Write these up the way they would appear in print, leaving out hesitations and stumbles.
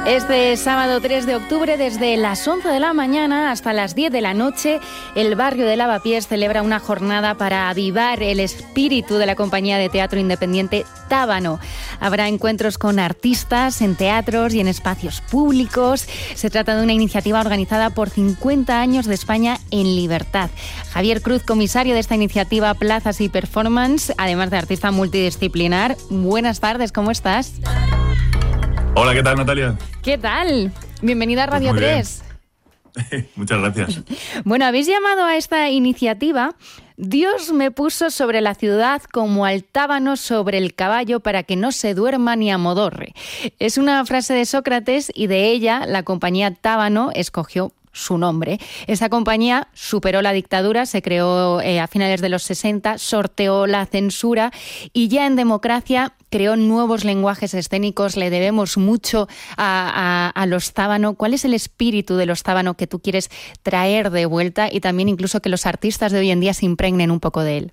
Este sábado 3 de octubre, desde las 11 de la mañana hasta las 10 de la noche, el barrio de Lavapiés celebra una jornada para avivar el espíritu de la compañía de teatro independiente Tábano. Habrá encuentros con artistas en teatros y en espacios públicos. Se trata de una iniciativa organizada por 50 años de España en libertad. Javier Cruz, comisario de esta iniciativa Plazas y Performance, además de artista multidisciplinar. Buenas tardes, ¿cómo estás? Hola, ¿qué tal, Natalia? ¿Qué tal? Bienvenida a Radio 3. Muchas gracias. Bueno, habéis llamado a esta iniciativa Dios me puso sobre la ciudad como al tábano sobre el caballo para que no se duerma ni amodorre. Es una frase de Sócrates y de ella la compañía Tábano escogió su nombre. Esta compañía superó la dictadura, se creó a finales de los 60, sorteó la censura y ya en democracia creó nuevos lenguajes escénicos. Le debemos mucho a los Tábano. ¿Cuál es el espíritu de los Tábano que tú quieres traer de vuelta y también incluso que los artistas de hoy en día se impregnen un poco de él?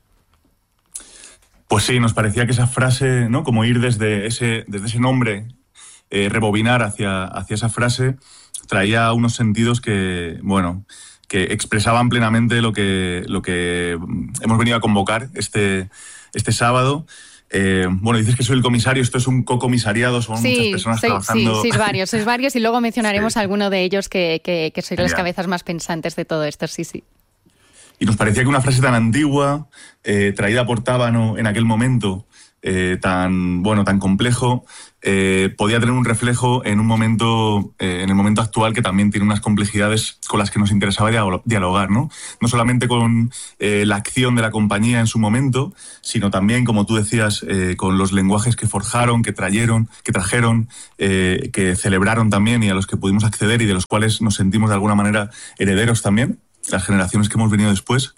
Pues sí, nos parecía que esa frase, ¿no? Como ir desde ese nombre, rebobinar hacia esa frase, traía unos sentidos que expresaban plenamente lo que hemos venido a convocar este sábado. Dices que soy el comisario, esto es un co-comisariado, son muchas personas trabajando. Sí, sois varios y luego mencionaremos alguno de ellos que sois las cabezas más pensantes de todo esto, sí. Y nos parecía que una frase tan antigua, traída por Tábano en aquel momento, tan complejo, podía tener un reflejo en el momento actual, que también tiene unas complejidades con las que nos interesaba dialogar, ¿no? No solamente con la acción de la compañía en su momento, sino también, como tú decías, con los lenguajes que forjaron, que trajeron, que celebraron también y a los que pudimos acceder y de los cuales nos sentimos de alguna manera herederos también, las generaciones que hemos venido después.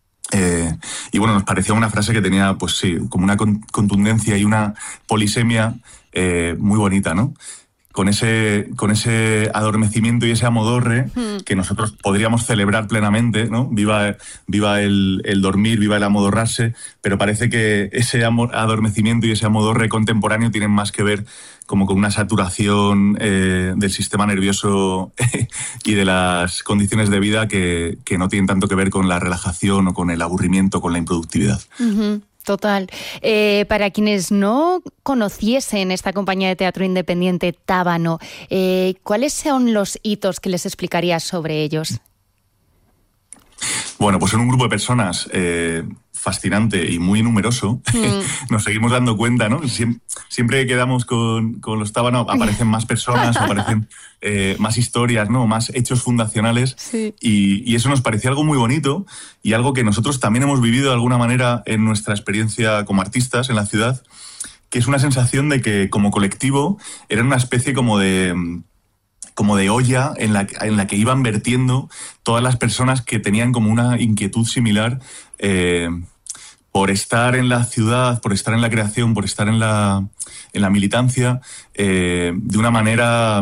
Nos parecía una frase que tenía, pues sí, como una contundencia y una polisemia muy bonita, ¿no? Con ese adormecimiento y ese amodorre que nosotros podríamos celebrar plenamente, ¿no? Viva el dormir, viva el amodorrarse, pero parece que ese adormecimiento y ese amodorre contemporáneo tienen más que ver como con una saturación del sistema nervioso y de las condiciones de vida que no tienen tanto que ver con la relajación o con el aburrimiento, con la improductividad. Uh-huh. Total. Para quienes no conociesen esta compañía de teatro independiente Tábano, ¿cuáles son los hitos que les explicarías sobre ellos? Bueno, pues son un grupo de personas fascinante y muy numeroso. Nos seguimos dando cuenta, ¿no? Siempre que quedamos con los Tábano aparecen más personas, aparecen más historias, ¿no? Más hechos fundacionales. Sí. Y eso nos parecía algo muy bonito y algo que nosotros también hemos vivido de alguna manera en nuestra experiencia como artistas en la ciudad, que es una sensación de que como colectivo era una especie como de olla en la que iban vertiendo todas las personas que tenían como una inquietud similar por estar en la ciudad, por estar en la creación, por estar en la militancia, de una manera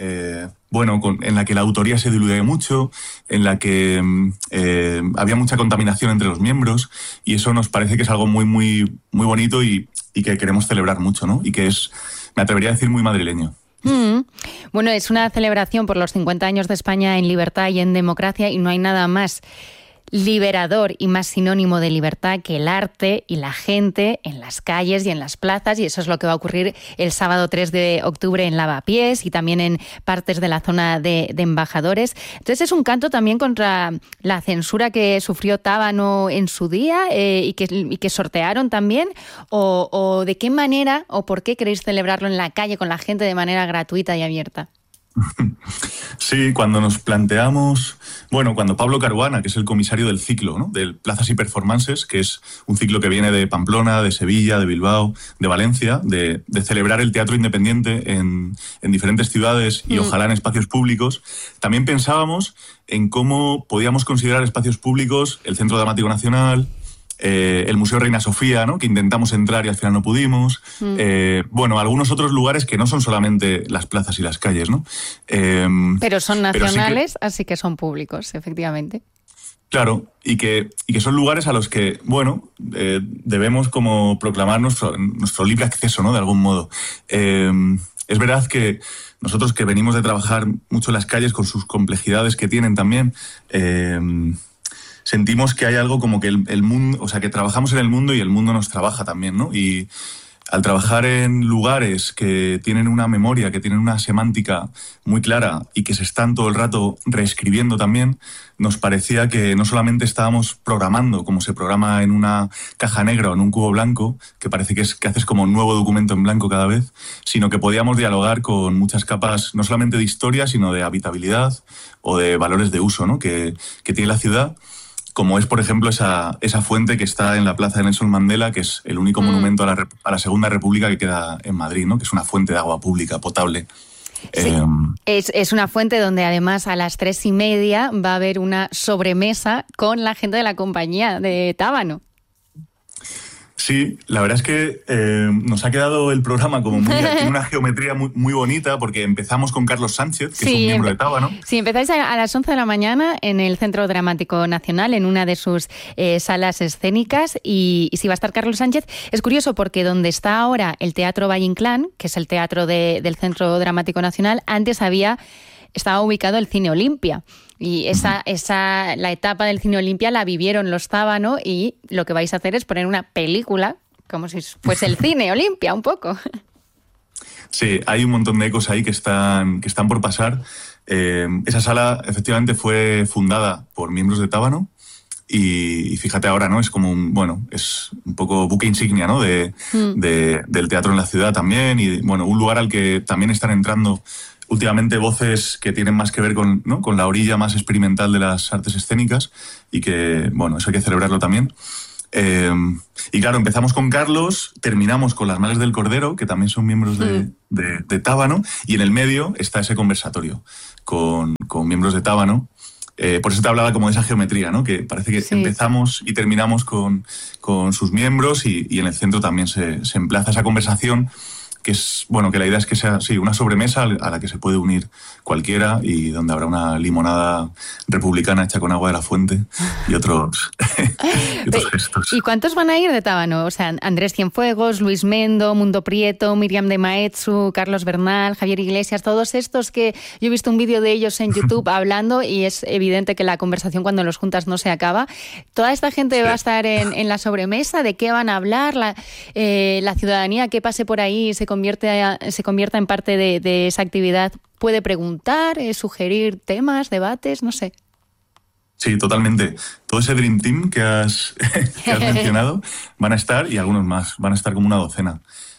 en la que la autoría se diluye mucho, en la que había mucha contaminación entre los miembros, y eso nos parece que es algo muy, muy, muy bonito y que queremos celebrar mucho, ¿no? Y que es, me atrevería a decir, muy madrileño. Bueno, es una celebración por los 50 años de España en libertad y en democracia, y no hay nada más liberador y más sinónimo de libertad que el arte y la gente en las calles y en las plazas, y eso es lo que va a ocurrir el sábado 3 de octubre en Lavapiés y también en partes de la zona de Embajadores. Entonces es un canto también contra la censura que sufrió Tábano en su día y que sortearon también, o de qué manera o por qué queréis celebrarlo en la calle con la gente de manera gratuita y abierta. Sí, cuando nos planteamos, cuando Pablo Caruana, que es el comisario del ciclo, ¿no? Del Plazas y Performances, que es un ciclo que viene de Pamplona, de Sevilla, de Bilbao, de Valencia, de celebrar el teatro independiente en diferentes ciudades y ojalá en espacios públicos, también pensábamos en cómo podíamos considerar espacios públicos el Centro Dramático Nacional, el Museo Reina Sofía, ¿no? Que intentamos entrar y al final no pudimos. Algunos otros lugares que no son solamente las plazas y las calles, ¿no? Pero son nacionales, así que son públicos, efectivamente. Claro, y que son lugares a los que, debemos como proclamar nuestro libre acceso, ¿no? De algún modo. es verdad que nosotros que venimos de trabajar mucho en las calles con sus complejidades que tienen también, sentimos que hay algo como que el mundo, o sea, que trabajamos en el mundo y el mundo nos trabaja también, ¿no? Y al trabajar en lugares que tienen una memoria, que tienen una semántica muy clara y que se están todo el rato reescribiendo también, nos parecía que no solamente estábamos programando como se programa en una caja negra o en un cubo blanco, que parece que haces como un nuevo documento en blanco cada vez, sino que podíamos dialogar con muchas capas, no solamente de historia, sino de habitabilidad o de valores de uso, ¿no? que tiene la ciudad. Como es, por ejemplo, esa fuente que está en la plaza de Nelson Mandela, que es el único monumento a la Segunda República que queda en Madrid, ¿no? Que es una fuente de agua pública, potable. Sí, es una fuente donde además a las 3:30 va a haber una sobremesa con la gente de la compañía de Tábano. Sí, la verdad es que nos ha quedado el programa como tiene una geometría muy, muy bonita, porque empezamos con Carlos Sánchez, que es un miembro de Tábano. Sí, empezáis a las 11 de la mañana en el Centro Dramático Nacional, en una de sus salas escénicas, y si va a estar Carlos Sánchez. Es curioso porque donde está ahora el Teatro Valle Inclán, que es el teatro del Centro Dramático Nacional, antes estaba ubicado el Cine Olimpia. Y la etapa del Cine Olimpia la vivieron los Tábano, y lo que vais a hacer es poner una película como si fuese el Cine Olimpia, un poco. Sí, hay un montón de ecos ahí que están por pasar. Esa sala efectivamente fue fundada por miembros de Tábano y fíjate ahora, ¿no? Es como es un poco buque insignia, ¿no? del teatro en la ciudad también, y bueno, un lugar al que también están entrando últimamente voces que tienen más que ver con la orilla más experimental de las artes escénicas, y que, bueno, eso hay que celebrarlo también. Y claro, empezamos con Carlos, terminamos con las Madres del Cordero, que también son miembros de Tábano, y en el medio está ese conversatorio con miembros de Tábano. Por eso te hablaba como de esa geometría, ¿no? Que parece que empezamos y terminamos con sus miembros, y en el centro también se emplaza esa conversación, que es, que la idea es que sea, una sobremesa a la que se puede unir cualquiera, y donde habrá una limonada republicana hecha con agua de la fuente y otros gestos. ¿Y cuántos van a ir de Tábano? O sea, Andrés Cienfuegos, Luis Mendo, Mundo Prieto, Miriam de Maeztu, Carlos Bernal, Javier Iglesias, todos estos que yo he visto un vídeo de ellos en YouTube hablando, y es evidente que la conversación cuando los juntas no se acaba. ¿Toda esta gente va a estar en la sobremesa? ¿De qué van a hablar? La ciudadanía que pase por ahí se convierta en parte de esa actividad, puede preguntar, sugerir temas, debates, no sé. Sí, totalmente. Todo ese Dream Team que has mencionado van a estar, y algunos más, van a estar como una docena.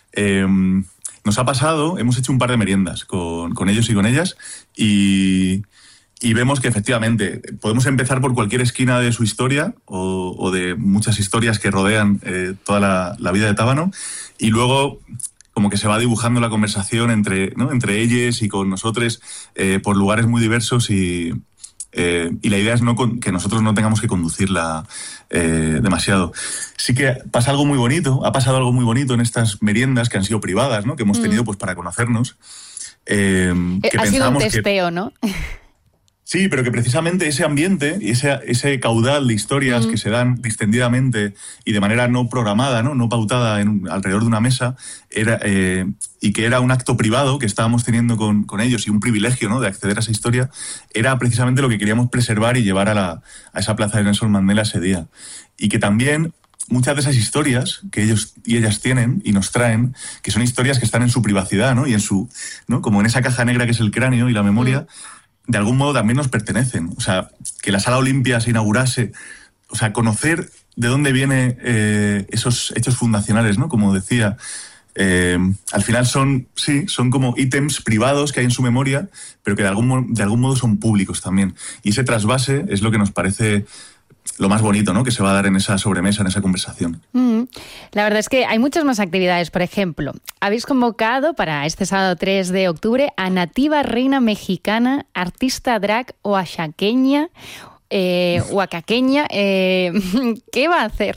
Nos ha pasado, hemos hecho un par de meriendas con ellos y con ellas, y vemos que efectivamente podemos empezar por cualquier esquina de su historia o de muchas historias que rodean toda la vida de Tábano, y luego como que se va dibujando la conversación entre ellos y con nosotros por lugares muy diversos, y la idea es que nosotros no tengamos que conducirla demasiado. Sí que ha pasado algo muy bonito en estas meriendas que han sido privadas, ¿no? Que hemos tenido pues para conocernos. Ha sido un testeo, ¿no? Sí, pero que precisamente ese ambiente y ese caudal de historias que se dan distendidamente y de manera no programada, no pautada alrededor de una mesa, y que era un acto privado que estábamos teniendo con ellos, y un privilegio, ¿no?, de acceder a esa historia, era precisamente lo que queríamos preservar y llevar a esa plaza de Nelson Mandela ese día. Y que también muchas de esas historias que ellos y ellas tienen y nos traen, que son historias que están en su privacidad, ¿no? Y como en esa caja negra que es el cráneo y la memoria, de algún modo también nos pertenecen. O sea, que la Sala Olimpia se inaugurase, o sea, conocer de dónde vienen esos hechos fundacionales, ¿no? Como decía, al final son como ítems privados que hay en su memoria, pero que de algún modo son públicos también. Y ese trasvase es lo que nos parece lo más bonito, ¿no?, que se va a dar en esa sobremesa, en esa conversación. La verdad es que hay muchas más actividades. Por ejemplo, habéis convocado para este sábado 3 de octubre a nativa reina mexicana, artista drag oaxaqueña, oaxaqueña. ¿Qué va a hacer?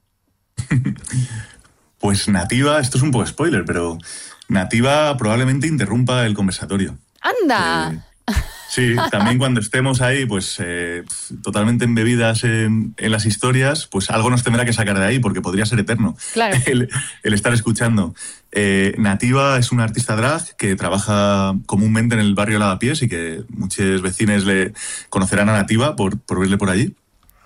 Pues Nativa, esto es un poco spoiler, pero Nativa probablemente interrumpa el conversatorio. ¡Anda! Sí, también cuando estemos ahí, pues totalmente embebidas en las historias, pues algo nos tendrá que sacar de ahí, porque podría ser eterno Claro. el estar escuchando. Nativa es una artista drag que trabaja comúnmente en el barrio Lavapiés y que muchos vecinos le conocerán a Nativa por verle por allí.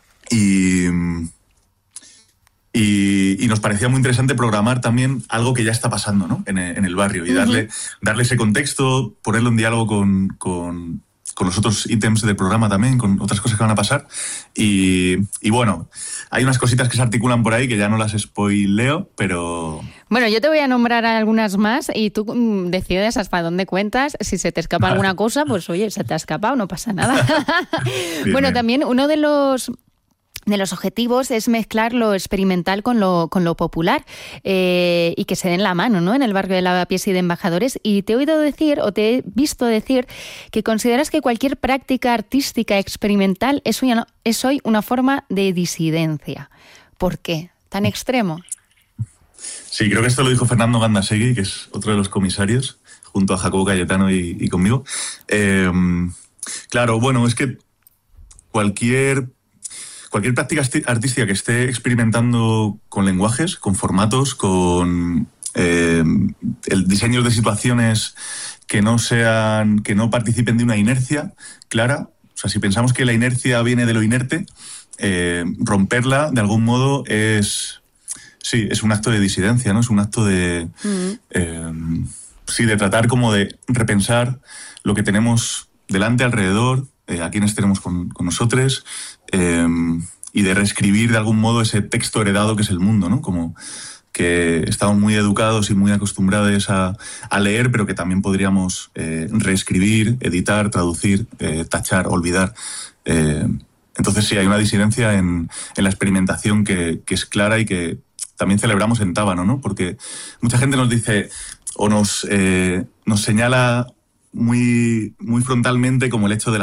Y nos parecía muy interesante programar también algo que ya está pasando, ¿no? en el barrio y darle ese contexto, ponerlo en diálogo con los otros ítems del programa también, con otras cosas que van a pasar. Y bueno, hay unas cositas que se articulan por ahí que ya no las spoileo, pero... Bueno, yo te voy a nombrar algunas más y tú decides hasta dónde cuentas. Si se te escapa alguna cosa, pues oye, se te ha escapado, no pasa nada. Bien, bueno, bien. también uno de los objetivos es mezclar lo experimental con lo popular y que se den la mano, ¿no? En el barrio de Lavapiés y de Embajadores. Y te he oído decir, o te he visto decir, que consideras que cualquier práctica artística experimental es hoy una forma de disidencia. ¿Por qué? ¿Tan extremo? Sí, creo que esto lo dijo Fernando Gandasegui, que es otro de los comisarios, junto a Jacobo Cayetano y conmigo. Claro, bueno, es que cualquier práctica artística que esté experimentando con lenguajes, con formatos, con el diseño de situaciones que no participen de una inercia clara. O sea, si pensamos que la inercia viene de lo inerte, romperla de algún modo es un acto de disidencia, ¿no? Es un acto de de tratar como de repensar lo que tenemos delante, alrededor, a quienes tenemos con nosotros, y de reescribir de algún modo ese texto heredado que es el mundo, ¿no? Como que estamos muy educados y muy acostumbrados a leer, pero que también podríamos reescribir, editar, traducir, tachar, olvidar. Entonces sí, hay una disidencia en la experimentación que es clara y que también celebramos en Tábano, ¿no? Porque mucha gente nos dice o nos señala muy, muy frontalmente como el hecho de la